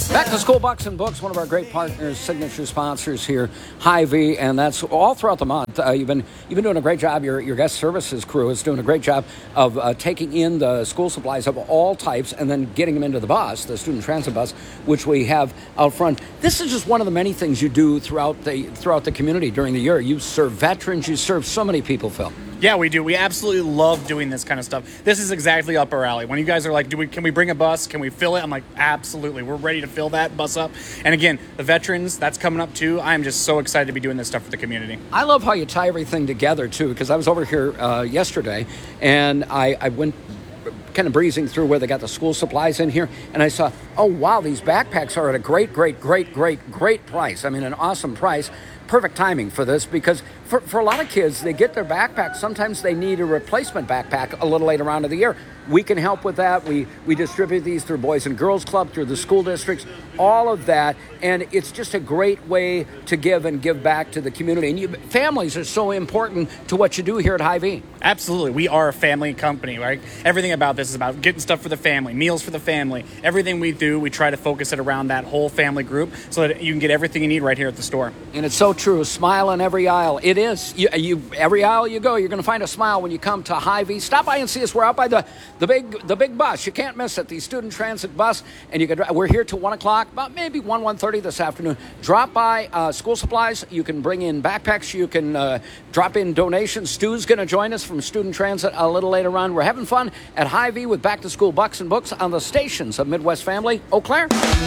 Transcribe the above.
Back to School Bucks and Books, one of our great partners, signature sponsors here, Hy-Vee, and that's all throughout the month. You've been doing a great job. Your guest services crew is doing a great job of taking in the school supplies of all types and then getting them into the bus, the student transit bus, which we have out front. This is just one of the many things you do throughout the community during the year. You serve veterans. You serve so many people, Phil. Yeah, we do. We absolutely love doing this kind of stuff. This is exactly up our alley. When you guys are like, can we bring a bus? Can we fill it? I'm like, absolutely. We're ready to fill that bus up. And again, the veterans, that's coming up too. I'm just so excited to be doing this stuff for the community. I love how you tie everything together too, because I was over here yesterday and I went kind of breezing through where they got the school supplies in here, and I saw, oh wow, these backpacks are at a great price. I mean, an awesome price. Perfect timing for this, because for a lot of kids, they get their backpacks. Sometimes they need a replacement backpack a little later on in the year. We can help with that. We distribute these through Boys and Girls Club, through the school districts, all of that. And it's just a great way to give back to the community. And families are so important to what you do here at Hy-Vee. Absolutely. We are a family company, right? Everything about this is about getting stuff for the family, meals for the family. Everything we do, we try to focus it around that whole family group so that you can get everything you need right here at the store. And it's so true. Smile in every aisle. It is. Every aisle you go, you're going to find a smile when you come to Hy-Vee. Stop by and see us. We're out by the big bus. You can't miss it. The student transit bus. And we're here till 1 o'clock, about maybe 1:30 this afternoon. Drop by school supplies. You can bring in backpacks. You can drop in donations. Stu's going to join us from Student Transit a little later on. We're having fun at Hy-Vee with Back to School Bucks and Books on the stations of Midwest Family, Eau Claire.